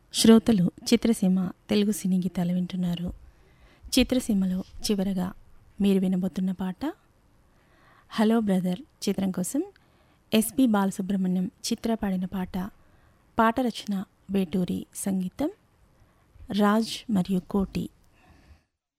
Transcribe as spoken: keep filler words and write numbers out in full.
శ్రోతలు చిత్రసీమ తెలుగు సినీ గీతాలు వింటున్నారు. చిత్రసీమలో చివరగా మీరు వినబోతున్న పాట హలో బ్రదర్ చిత్రం కోసం ఎస్పి బాలసుబ్రహ్మణ్యం చిత్ర పాడిన పాట. పాట రచన వేటూరి, సంగీతం రాజ్ మరియు కోటి.